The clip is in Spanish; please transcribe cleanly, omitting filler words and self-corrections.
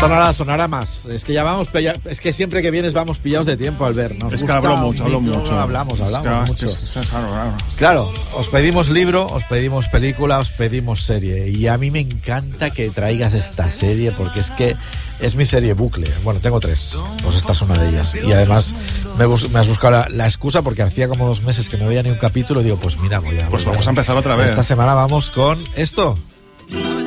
Sonará más. Es que ya vamos, es que siempre que vienes vamos pillados de tiempo, Albert. Nos es que hablo mucho. Hablamos mucho. Claro. Claro, os pedimos libro, os pedimos película, os pedimos serie. Y a mí me encanta que traigas esta serie porque es que es mi serie bucle. Bueno, tengo 3, pues esta es una de ellas. Y además me has buscado la excusa porque hacía como 2 meses que no veía ni un capítulo. Y digo, pues mira, vamos a empezar otra vez. Esta semana vamos con esto.